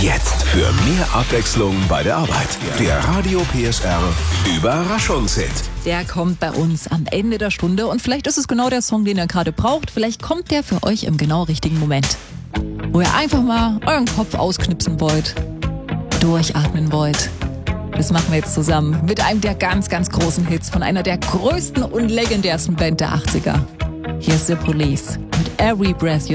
Jetzt für mehr Abwechslung bei der Arbeit. Der Radio PSR Überraschungshit. Der kommt bei uns am Ende der Stunde und vielleicht ist es genau der Song, den ihr gerade braucht. Vielleicht kommt der für euch im genau richtigen Moment, wo ihr einfach mal euren Kopf ausknipsen wollt, durchatmen wollt. Das machen wir jetzt zusammen mit einem der ganz, ganz großen Hits von einer der größten und legendärsten Band der 80er. Hier ist The Police mit Every Breath You